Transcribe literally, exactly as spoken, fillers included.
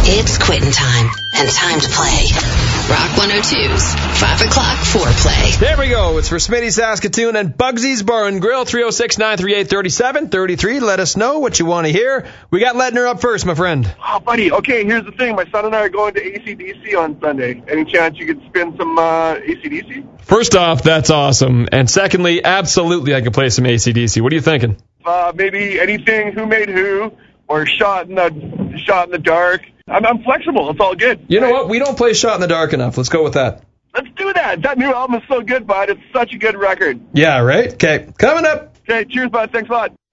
It's quitting time and time to play. Rock one oh two's five o'clock foreplay. There we go. It's for Smitty Saskatoon and Bugsy's Bar and Grill, three oh six, nine three eight, three seven three three. Let us know what you want to hear. We got Ledner up first, my friend. Oh, buddy. Okay, here's the thing. My son and I are going to A C D C on Sunday. Any chance you could spin some uh, A C D C? First off, that's awesome. And secondly, absolutely I can play some A C D C. What are you thinking? Uh, maybe anything, Who Made Who, or Shot in the Shot in the Dark. I'm, I'm flexible. It's all good. You know what? We don't play Shot in the Dark enough. Let's go with that. Let's do that. That new album is so good, bud. It's such a good record. Yeah, right? Okay, coming up. Okay, cheers, bud. Thanks a lot.